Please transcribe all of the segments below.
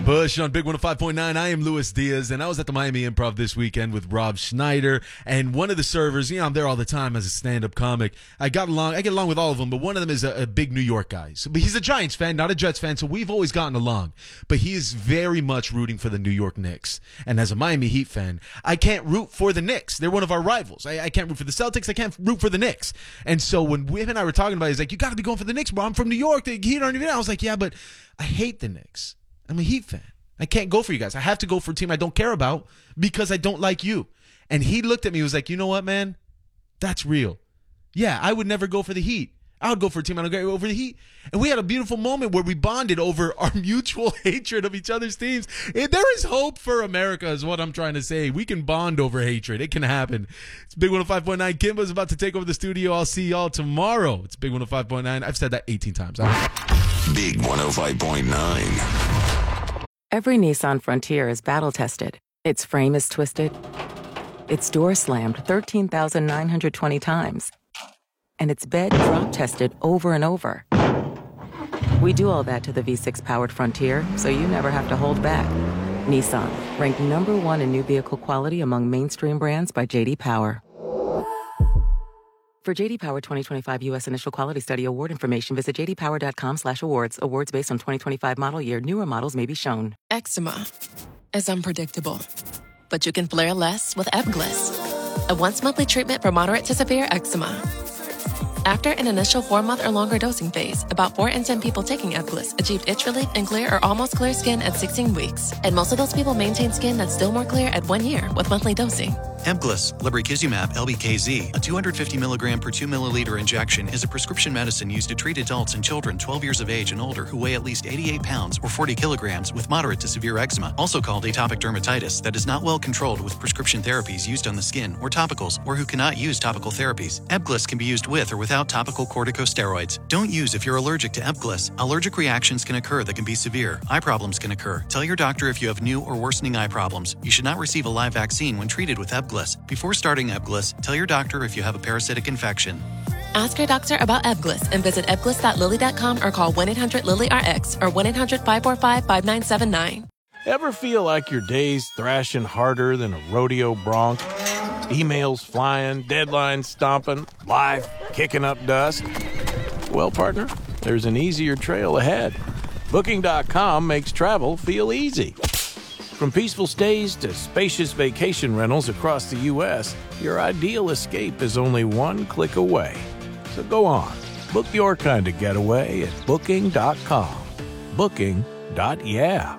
Bush on Big 105.9. I am Luis Diaz, and I was at the Miami Improv this weekend with Rob Schneider, and one of the servers, I'm there all the time as a stand-up comic. I get along with all of them, but one of them is a big New York guy. So, but he's a Giants fan, not a Jets fan, so we've always gotten along. But he is very much rooting for the New York Knicks. And as a Miami Heat fan, I can't root for the Knicks. They're one of our rivals. I can't root for the Celtics. I can't root for the Knicks. And so when him and I were talking about it, he's like, you got to be going for the Knicks, bro. I'm from New York. The Heat aren't even out. I was like, yeah, but I hate the Knicks. I'm a Heat fan. I can't go for you guys. I have to go for a team I don't care about because I don't like you. And he looked at me and was like, you know what, man? That's real. Yeah, I would never go for the Heat. I would go for a team I don't go over the Heat. And we had a beautiful moment where we bonded over our mutual hatred of each other's teams. There is hope for America is what I'm trying to say. We can bond over hatred. It can happen. It's Big 105.9. Kimba's about to take over the studio. I'll see y'all tomorrow. It's Big 105.9. I've said that 18 times. Big 105.9. Every Nissan Frontier is battle-tested. Its frame is twisted. Its door slammed 13,920 times. And its bed drop-tested over and over. We do all that to the V6-powered Frontier, so you never have to hold back. Nissan, ranked number one in new vehicle quality among mainstream brands by J.D. Power. For J.D. Power 2025 U.S. Initial Quality Study award information, visit jdpower.com/awards. Awards based on 2025 model year. Newer models may be shown. Eczema is unpredictable, but you can flare less with Ebglyss, a once-monthly treatment for moderate to severe eczema. After an initial 4-month or longer dosing phase, about 4 in 10 people taking Ebglyss achieved itch relief and clear or almost clear skin at 16 weeks. And most of those people maintain skin that's still more clear at 1 year with monthly dosing. Ebglyss, lebrikizumab LBKZ, a 250 milligram per 2 milliliter injection, is a prescription medicine used to treat adults and children 12 years of age and older who weigh at least 88 pounds or 40 kilograms with moderate to severe eczema, also called atopic dermatitis, that is not well controlled with prescription therapies used on the skin or topicals, or who cannot use topical therapies. Ebglyss can be used with or without topical corticosteroids. Don't use if you're allergic to Ebglyss. Allergic reactions can occur that can be severe. Eye problems can occur. Tell your doctor if you have new or worsening eye problems. You should not receive a live vaccine when treated with Ebglyss. Before starting Ebglyss, tell your doctor if you have a parasitic infection. Ask your doctor about Ebglyss and visit ebglyss.lilly.com or call 1-800-LILY-RX or 1-800-545-5979. Ever feel like your day's thrashing harder than a rodeo bronc? Emails flying, deadlines stomping, life kicking up dust? Well, partner, there's an easier trail ahead. Booking.com makes travel feel easy. From peaceful stays to spacious vacation rentals across the U.S., your ideal escape is only one click away. So go on, book your kind of getaway at Booking.com. Booking.yeah.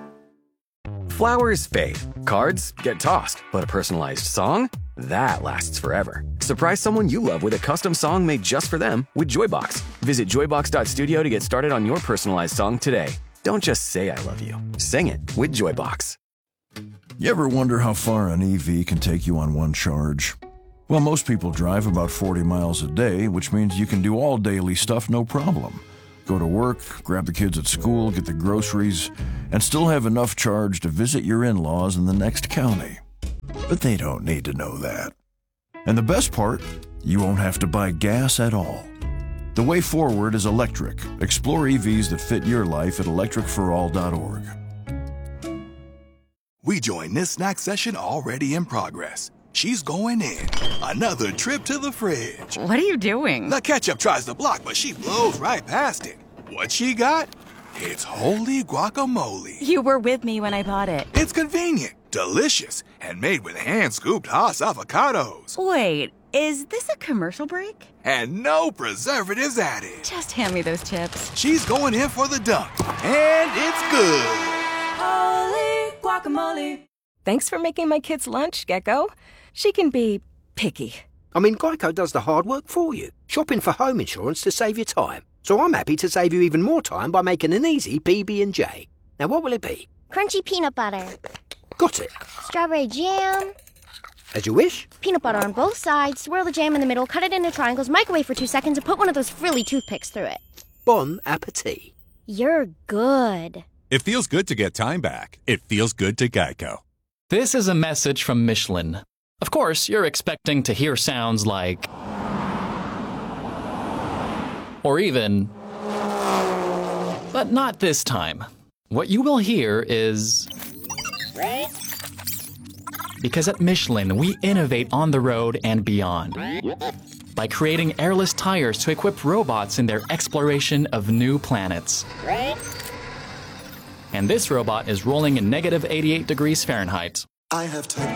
Flowers fade, cards get tossed, but a personalized song? That lasts forever. Surprise someone you love with a custom song made just for them with Joybox. Visit joybox.studio to get started on your personalized song today. Don't just say I love you. Sing it with Joybox. You ever wonder how far an EV can take you on one charge? Well, most people drive about 40 miles a day, which means you can do all daily stuff no problem. Go to work, grab the kids at school, get the groceries, and still have enough charge to visit your in-laws in the next county. But they don't need to know that. And the best part, you won't have to buy gas at all. The way forward is electric. Explore EVs that fit your life at electricforall.org. We join this snack session already in progress. She's going in. Another trip to the fridge. What are you doing? The ketchup tries to block, but she blows right past it. What she got? It's holy guacamole. You were with me when I bought it. It's convenient, delicious, and made with hand-scooped Hass avocados. Wait, is this a commercial break? And no preservatives added. Just hand me those chips. She's going in for the dunk, and it's good. Holy guacamole. Thanks for making my kids' lunch, Gecko. She can be picky. I mean, Geico does the hard work for you. Shopping for home insurance to save you time. So I'm happy to save you even more time by making an easy PB&J. Now, what will it be? Crunchy peanut butter. Got it. Strawberry jam. As you wish. Peanut butter on both sides, swirl the jam in the middle, cut it into triangles, microwave for 2 seconds, and put one of those frilly toothpicks through it. Bon appetit. You're good. It feels good to get time back. It feels good to Geico. This is a message from Michelin. Of course, you're expecting to hear sounds like... or even... but not this time. What you will hear is... Because at Michelin, we innovate on the road and beyond by creating airless tires to equip robots in their exploration of new planets. And this robot is rolling in negative 88 degrees Fahrenheit. I have type